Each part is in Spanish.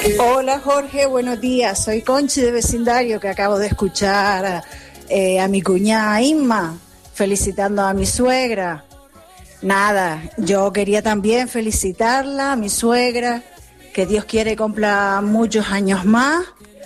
Hola Jorge, buenos días. Soy Conchi de Vecindario, que acabo de escuchar a mi cuñada Inma felicitando a mi suegra. Nada, yo quería también felicitarla, a mi suegra, que Dios quiere cumpla muchos años más.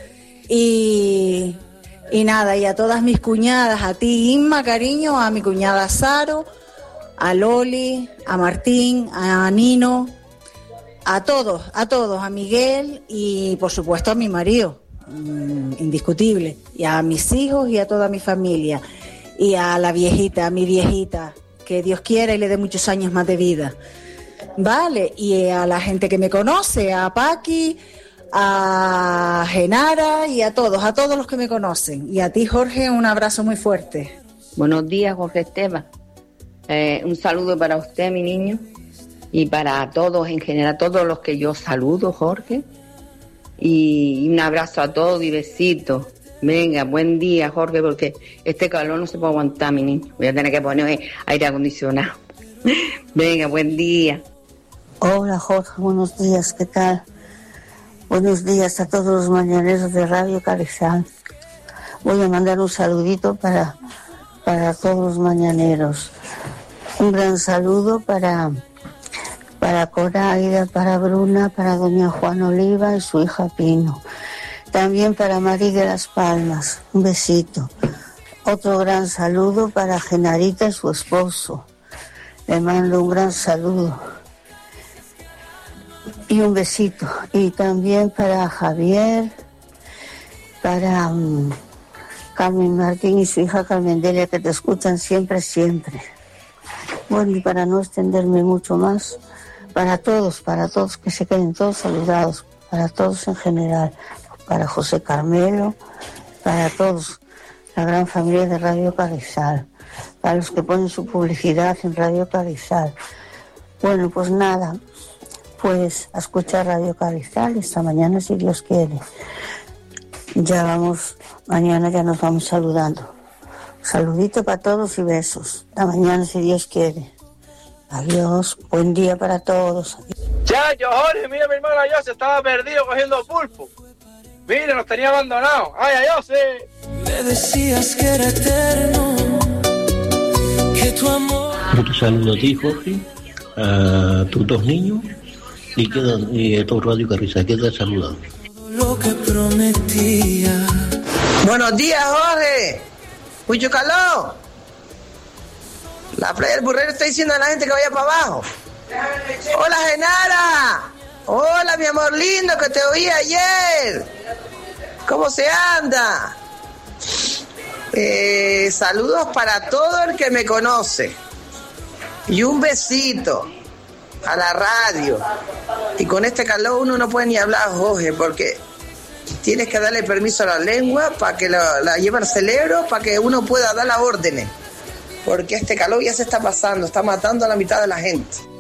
Y nada, y a todas mis cuñadas, a ti Inma, cariño, a mi cuñada Saro, a Loli, a Martín, a Nino, a todos, a Miguel y por supuesto a mi marido, indiscutible, y a mis hijos y a toda mi familia, y a la viejita, a mi viejita, que Dios quiera y le dé muchos años más de vida. Vale, y a la gente que me conoce, a Paqui, a Genara y a todos los que me conocen. Y a ti, Jorge, un abrazo muy fuerte. Buenos días, Jorge Esteban. Un saludo para usted, mi niño, y para todos en general, todos los que yo saludo, Jorge. Y un abrazo a todos y besitos. Venga, buen día, Jorge, porque este calor no se puede aguantar, mi niño. Voy a tener que poner aire acondicionado. Venga, buen día. Hola, Jorge, buenos días, ¿qué tal? Buenos días a todos los mañaneros de Radio Carrizal. Voy a mandar un saludito para todos los mañaneros. Un gran saludo para Coraida, para Bruna, para doña Juana Oliva y su hija Pino. También para María de las Palmas. Un besito. Otro gran saludo para Genarita y su esposo. Le mando un gran saludo. Y un besito. Y también para Javier, para Carmen Martín y su hija Carmen Delia, que te escuchan siempre. Bueno, y para no extenderme mucho más, para todos, que se queden todos saludados, para todos en general, para José Carmelo, para todos, la gran familia de Radio Carrizal, para los que ponen su publicidad en Radio Carrizal. Bueno, pues nada, pues a escuchar Radio Carrizal esta mañana, si Dios quiere. Mañana ya nos vamos saludando. Saludito para todos y besos. Hasta mañana, si Dios quiere. Adiós, buen día para todos. Chacho, Jorge, mira mi hermano José, estaba perdido cogiendo pulpo. Mira, nos tenía abandonados. ¡Ay, José! Me decías que era eterno, que tu amor... Un saludo a ti, Jorge, a tus dos niños y a todo Radio Carrizal, queda saludado. Lo que prometía. Buenos días, Jorge. Mucho calor. La playa del Burrero está diciendo a la gente que vaya para abajo. Hola, Genara. Hola, mi amor lindo, que te oí ayer. ¿Cómo se anda? Saludos para todo el que me conoce. Y un besito a la radio. Y con este calor uno no puede ni hablar, Jorge, porque tienes que darle permiso a la lengua para que la lleve al cerebro, para que uno pueda dar las órdenes. Porque este calor ya se está pasando, está matando a la mitad de la gente.